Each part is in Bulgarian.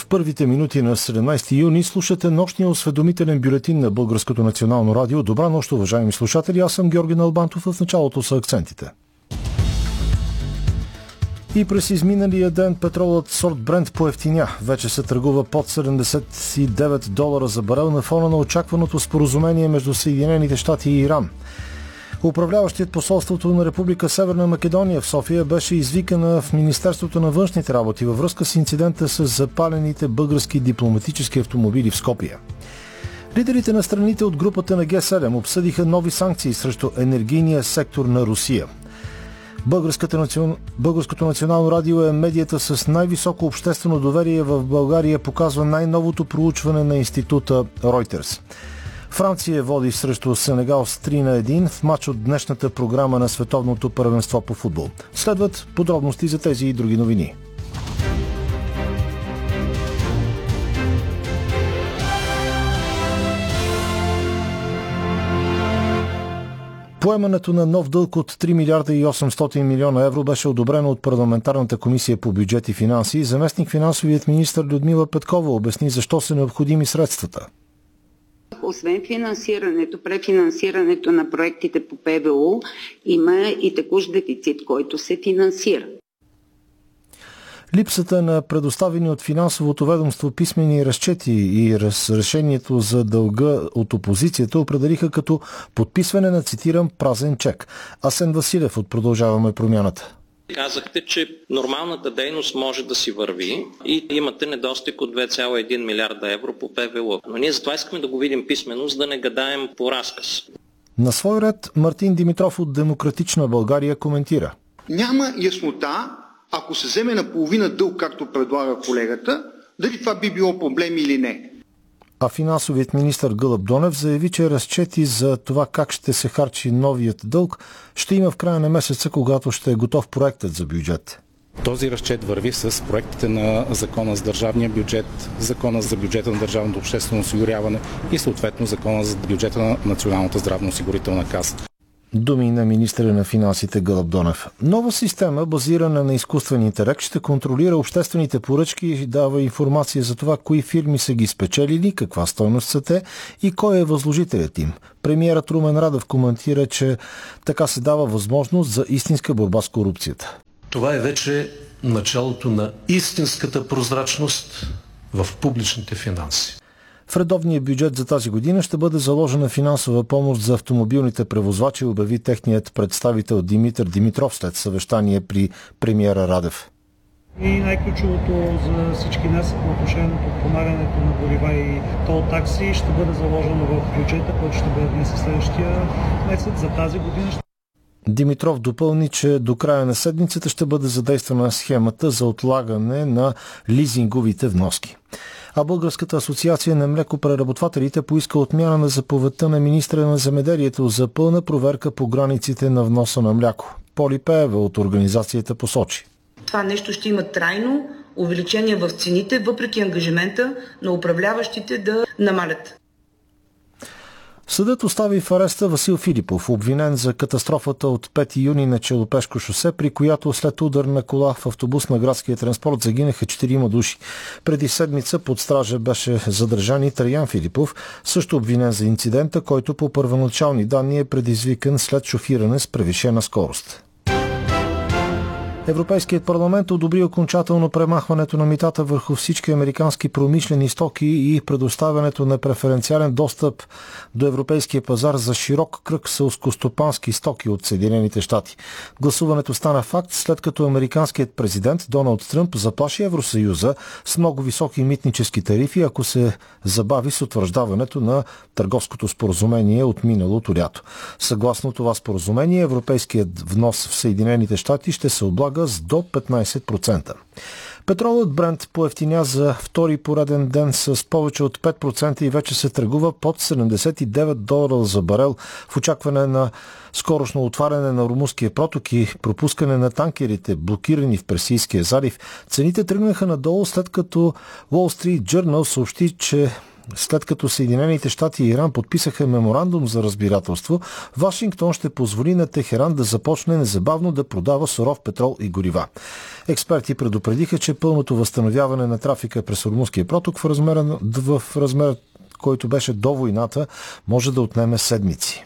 В първите минути на 17 юни слушате нощния осведомителен бюлетин на Българското национално радио. Добра нощ, уважаеми слушатели. Аз съм Георги Налбантов. В началото са акцентите. И през изминалия ден петролът сорт Брент поевтиня. Вече се търгува под $79 за барел на фона на очакваното споразумение между Съединените щати и Иран. Управляващият посолството на Република Северна Македония в София беше извикана в Министерството на външните работи във връзка с инцидента с запалените български дипломатически автомобили в Скопие. Лидерите на страните от групата на Г7 обсъдиха нови санкции срещу енергийния сектор на Русия. Българското национално радио е медията с най-високо обществено доверие в България, показва най-новото проучване на института Reuters. Франция води срещу Сенегал с 3-1 в матч от днешната програма на Световното първенство по футбол. Следват подробности за тези и други новини. Поемането на нов дълг от 3 милиарда и 800 милиона евро беше одобрено от парламентарната комисия по бюджет и финанси. Заместник финансовият министър Людмила Петкова обясни защо са необходими средствата. Освен финансирането, префинансирането на проектите по ПВУ, има и текущ дефицит, който се финансира. Липсата на предоставени от финансовото ведомство писмени разчети и разрешението за дълга от опозицията определиха като подписване на, цитирам, празен чек. Асен Василев от Продължаваме промяната. Казахте, че нормалната дейност може да си върви и имате недостиг от 2,1 милиарда евро по ПВУ. Но ние затова искаме да го видим писмено, за да не гадаем по разказ. На свой ред Мартин Димитров от Демократична България коментира. Няма яснота, ако се вземе наполовина дълг, както предлага колегата, дали това би било проблем или не. А финансовият министър Гълъб Донев заяви, че разчети за това как ще се харчи новият дълг ще има в края на месеца, когато ще е готов проектът за бюджет. Този разчет върви с проектите на Закона за държавния бюджет, Закона за бюджета на държавното обществено осигуряване и съответно Закона за бюджета на Националната здравноосигурителна каса. Думи на министъра на финансите Гълъб Донев. Нова система, базирана на изкуствен интелект, ще контролира обществените поръчки и дава информация за това, кои фирми са ги спечелили, каква стойност са те и кой е възложителят им. Премиерът Румен Радев коментира, че така се дава възможност за истинска борба с корупцията. Това е вече началото на истинската прозрачност в публичните финанси. В редовния бюджет за тази година ще бъде заложена финансова помощ за автомобилните превозвачи, обяви техният представител Димитър Димитров след съвещание при премиера Радев. И най-ключовото за всички нас по отношение на подпомагането на горива и тол такси ще бъде заложено в бюджета, който ще бъде днес следващия месец за тази година. Димитров допълни, че до края на седмицата ще бъде задействана схемата за отлагане на лизинговите вноски. А Българската асоциация на млекопреработвателите поиска отмяна на заповедта на министра на земеделието за пълна проверка по границите на вноса на мляко. Поли Пеева от организацията посочи. Това нещо ще има трайно увеличение в цените, въпреки ангажимента на управляващите да намалят. Съдът остави в ареста Васил Филипов, обвинен за катастрофата от 5 юни на Челопешко шосе, при която след удар на кола в автобус на градския транспорт загинаха 4 души. Преди седмица под стража беше задържан и Траян Филипов, също обвинен за инцидента, който по първоначални данни е предизвикан след шофиране с превишена скорост. Европейският парламент одобри окончателно премахването на митата върху всички американски промишлени стоки и предоставянето на преференциален достъп до европейския пазар за широк кръг селскостопански стоки от Съединените щати. Гласуването стана факт, след като американският президент Доналд Тръмп заплаши Евросъюза с много високи митнически тарифи, ако се забави с утвърждаването на търговското споразумение от миналото лято. Съгласно това споразумение, европейският внос в Съединените щати ще се облага с до 15%. Петролът Брент поевтиня за втори пореден ден с повече от 5% и вече се търгува под $79 за барел в очакване на скорошно отваряне на Ормузския проток и пропускане на танкерите, блокирани в Персийския залив. Цените тръгнаха надолу, след като Wall Street Journal съобщи, че След като Съединените щати и Иран подписаха меморандум за разбирателство, Вашингтон ще позволи на Техеран да започне незабавно да продава суров петрол и горива. Експерти предупредиха, че пълното възстановяване на трафика през Ормузския проток в размер, който беше до войната, може да отнеме седмици.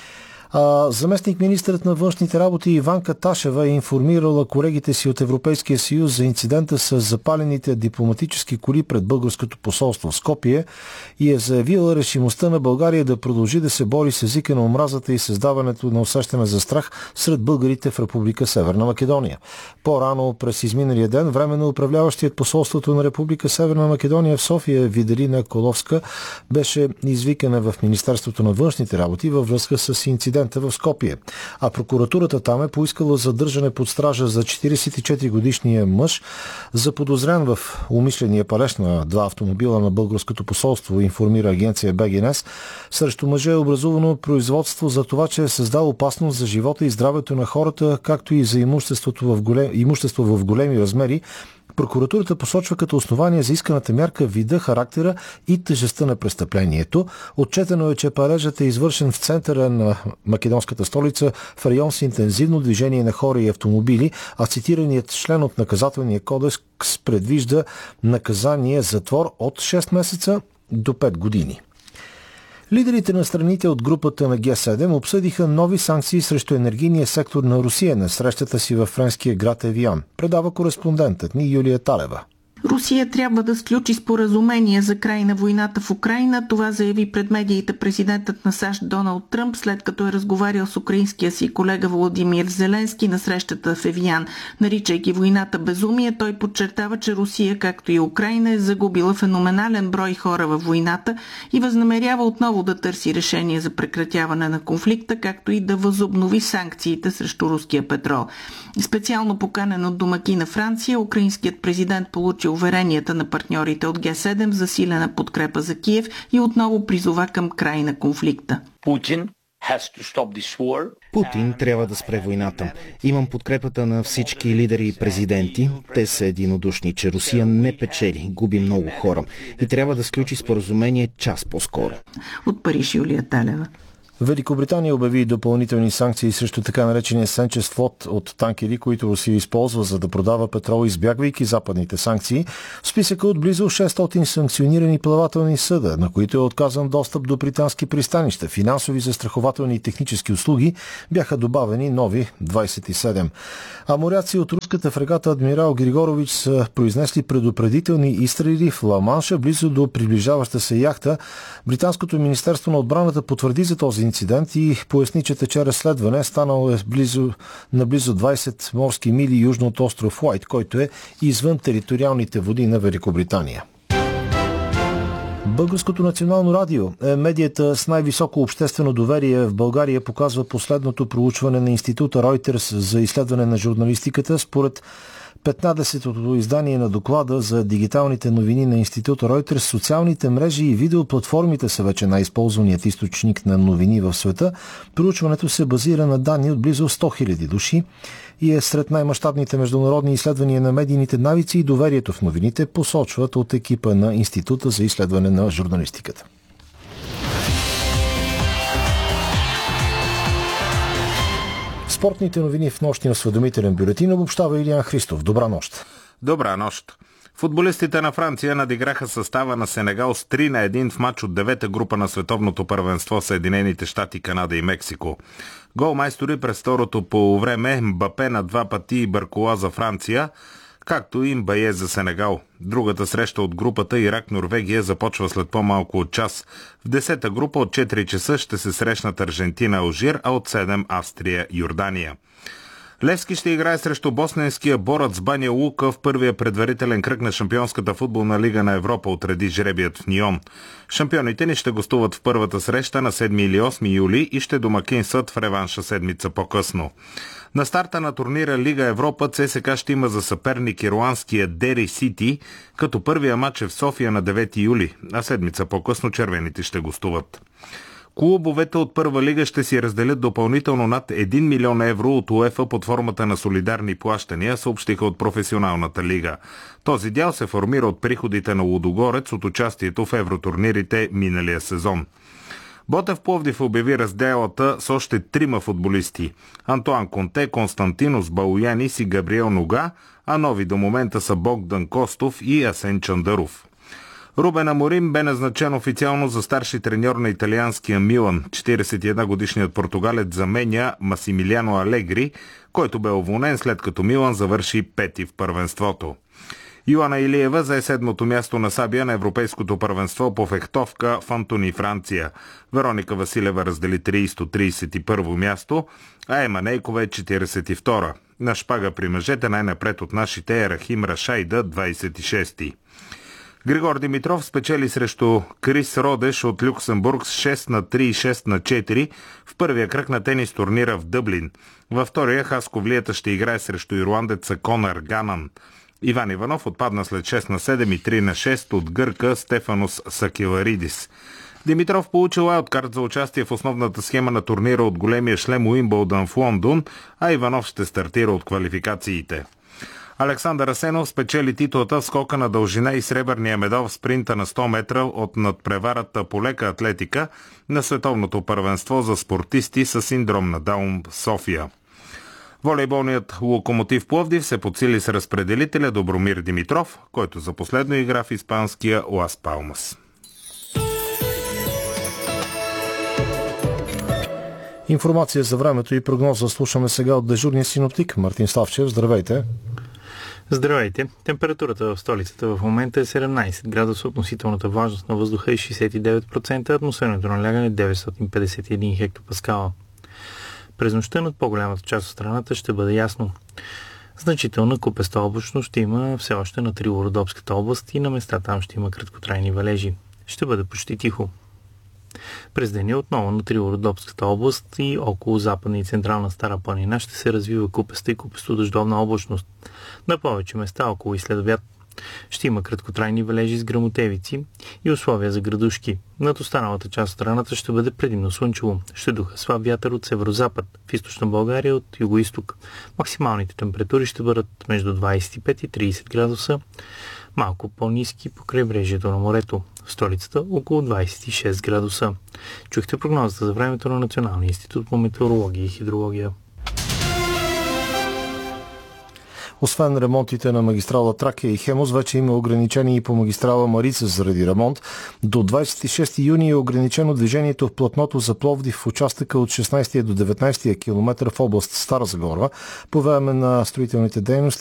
Заместник министърът на външните работи Иванка Ташева е информирала колегите си от Европейския съюз за инцидента с запалените дипломатически коли пред българското посолство в Скопие и е заявила решимостта на България да продължи да се бори с езика на омразата и създаването на усещане за страх сред българите в Република Северна Македония. По-рано през изминалия ден временно управляващият посолството на Република Северна Македония в София Виделина Коловска беше извикана в Министерството на външните работи във връзка с инцидент в Скопие. А прокуратурата там е поискала задържане под стража за 44-годишния мъж, заподозрян в умишления палеж на два автомобила на българското посолство, информира агенция БГНС. Срещу мъжа е образувано производство за това, че е създал опасност за живота и здравето на хората, както и за имущество в големи размери. Прокуратурата посочва като основание за исканата мярка вида, характера и тежестта на престъплението. Отчетено е, че палежът е извършен в центъра на македонската столица в район с интензивно движение на хора и автомобили, а цитираният член от наказателния кодекс предвижда наказание затвор от 6 месеца до 5 години. Лидерите на страните от групата на Г7 обсъдиха нови санкции срещу енергийния сектор на Русия на срещата си във френския град Евиан. Предава кореспондентът ни Юлия Талева. Русия трябва да сключи споразумение за край на войната в Украйна. Това заяви пред медиите президентът на САЩ Доналд Тръмп, след като е разговарял с украинския си колега Володимир Зеленски на срещата в Евиан. Наричайки войната безумие, той подчертава, че Русия, както и Украйна, е загубила феноменален брой хора във войната и възнамерява отново да търси решение за прекратяване на конфликта, както и да възобнови санкциите срещу руския петрол. Специално поканен от домакина Франция, украинският президент получи уверенията на партньорите от Г7 за силена подкрепа за Киев и отново призова към край на конфликта. Путин трябва да спре войната. Имам подкрепата на всички лидери и президенти. Те са единодушни, че Русия не печели, губи много хора и трябва да сключи споразумение час по-скоро. От Париж, Юлия Талева. Великобритания обяви допълнителни санкции срещу така наречения сенчест флот от танкери, които Русия използва за да продава петрол, избягвайки западните санкции. В списъка от близо 600 санкционирани плавателни съда, на които е отказан достъп до британски пристанища, финансови, застрахователни и технически услуги, бяха добавени нови 27. А моряци от руската фрегата Адмирал Григорович са произнесли предупредителни изстрели в Ла-Манша близо до приближаваща се яхта. Британското министерство на отбраната потвърди за този инцидент и поясни, че тече разследване. Станало е на близо 20 морски мили южно от остров Уайт, който е извън териториалните води на Великобритания. Българското национално радио е медията с най-високо обществено доверие в България, показва последното проучване на института Reuters за изследване на журналистиката. Според 15-тото издание на доклада за дигиталните новини на института Reuters, социалните мрежи и видеоплатформите са вече най-използваният източник на новини в света. Проучването се базира на данни от близо 100 000 души и е сред най-мащабните международни изследвания на медийните навици и доверието в новините, посочват от екипа на Института за изследване на журналистиката. Спортните новини в нощния осведомителен бюлетин обобщава Илиян Христов. Добра нощ! Добра нощ! Футболистите на Франция надиграха състава на Сенегал с 3-1 в матч от 9-та група на световното първенство Съединените щати, Канада и Мексико. Голмайстори през второто полувреме Мбапе на 2 пъти и Баркола за Франция, както и Мбае за Сенегал. Другата среща от групата Ирак-Норвегия започва след по-малко от час. В 10-та група от 4 часа ще се срещнат Аржентина-Алжир, а от 7 Австрия-Йордания. Левски ще играе срещу босненския Борец Баня Лука в първия предварителен кръг на Шампионската футболна лига на Европа, отреди жребият в Нион. Шампионите ни ще гостуват в първата среща на 7 или 8 юли и ще домакинстват в реванша седмица по-късно. На старта на турнира Лига Европа ЦСКА ще има за съперник ирландския Дери Сити, като първия матч е в София на 9 юли, а седмица по-късно червените ще гостуват. Клубовете от първа лига ще си разделят допълнително над 1 милион евро от УЕФА под формата на солидарни плащания, съобщиха от професионалната лига. Този дял се формира от приходите на Лудогорец от участието в евротурнирите миналия сезон. Ботев Пловдив обяви разделата с още 3 футболисти – Антоан Конте, Константинос Балуянис и Габриел Нога, а нови до момента са Богдан Костов и Асен Чандаров. Рубен Аморим бе назначен официално за старши треньор на италианския Милан. 41-годишният португалец заменя Масимилиано Алегри, който бе уволнен след като Милан завърши 5-ти в първенството. Йоана Илиева зае 7-то място на сабия на Европейското първенство по фехтовка в Антони, Франция. Вероника Василева раздели 30-31 място, а Ема Нейкова е 42-та. На шпага при мъжете най-напред от нашите е Рахим Рашайда, 26-ти. Григор Димитров спечели срещу Крис Родеш от Люксембург с 6-3 и 6-4 в първия кръг на тенис турнира в Дъблин. Във втория Хасковлията ще играе срещу ирландеца Конър Ганан. Иван Иванов отпадна след 6-7 и 3-6 от гърка Стефанос Сакеларидис. Димитров получи лайлдкарт за участие в основната схема на турнира от големия шлем Уимбълдън в Лондон, а Иванов ще стартира от квалификациите. Александър Асенов спечели титлата в скока на дължина и сребърния медал в спринта на 100 метра от надпреварата по лека атлетика на световното първенство за спортисти с синдром на Даун в София. Волейболният Локомотив Пловдив се подсили с разпределителя Добромир Димитров, който за последно игра в испанския Лас Палмас. Информация за времето и прогноза слушаме сега от дежурния синоптик Мартин Славчев. Здравейте! Здравейте! Температурата в столицата в момента е 17 градуса, относителната влажност на въздуха е 69%, атмосферното налягане 951 хектопаскала. През нощта над по-голямата част от страната ще бъде ясно. Значителна купеста облачност ще има все още на Трило-Родопската област и на места там ще има краткотрайни валежи. Ще бъде почти тихо. През деня отново на Трило-Родопската област и около западна и централна Стара планина ще се развива купеста и купесто-дъждовна облачност. На повече места около и след обяд ще има краткотрайни валежи с гръмотевици и условия за градушки. Над останалата част от страната ще бъде предимно слънчево. Ще духа слаб вятър от северозапад, в източна България от югоизток. Максималните температури ще бъдат между 25 и 30 градуса, малко по-ниски по крайбрежието на морето. В столицата около 26 градуса. Чухте прогнозата за времето на Националния институт по метеорология и хидрология. Освен ремонтите на магистрала Тракия и Хемус, вече има ограничения и по магистрала Марица заради ремонт. До 26 юни е ограничено движението в платното за Пловдив в участъка от 16 до 19 км в област Стара Загора. По време на строителните дейности